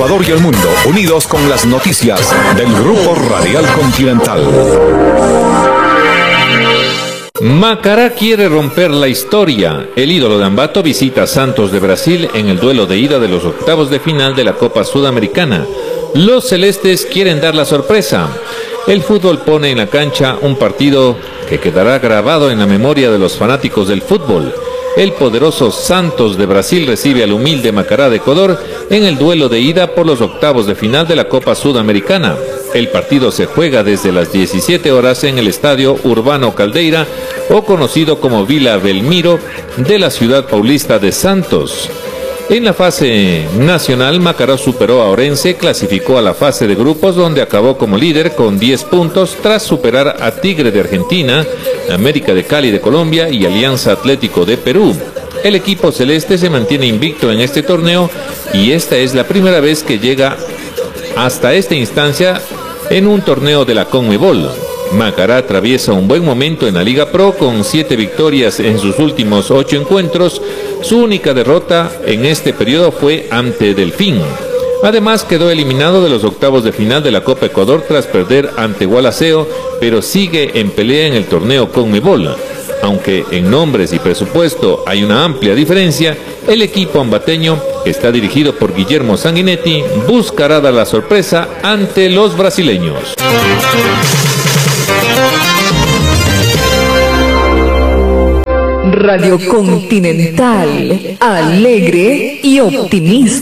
Ecuador y el mundo, unidos con las noticias del Grupo Radial Continental. Macará quiere romper la historia. El ídolo de Ambato visita a Santos de Brasil en el duelo de ida de los octavos de final de la Copa Sudamericana. Los celestes quieren dar la sorpresa. El fútbol pone en la cancha un partido que quedará grabado en la memoria de los fanáticos del fútbol. El poderoso Santos de Brasil recibe al humilde Macará de Ecuador en el duelo de ida por los octavos de final de la Copa Sudamericana. El partido se juega desde las 17 horas en el Estadio Urbano Caldeira, o conocido como Vila Belmiro, de la ciudad paulista de Santos. En la fase nacional, Macará superó a Orense, clasificó a la fase de grupos, donde acabó como líder con 10 puntos tras superar a Tigre de Argentina, América de Cali de Colombia y Alianza Atlético de Perú. El equipo celeste se mantiene invicto en este torneo y esta es la primera vez que llega hasta esta instancia en un torneo de la Conmebol. Macará atraviesa un buen momento en la Liga Pro con 7 victorias en sus últimos 8 encuentros. Su única derrota en este periodo fue ante Delfín. Además, quedó eliminado de los octavos de final de la Copa Ecuador tras perder ante Gualaceo, pero sigue en pelea en el torneo Conmebol. Aunque en nombres y presupuesto hay una amplia diferencia, el equipo ambateño, que está dirigido por Guillermo Sanguinetti, buscará dar la sorpresa ante los brasileños. Radio Continental, alegre y optimista.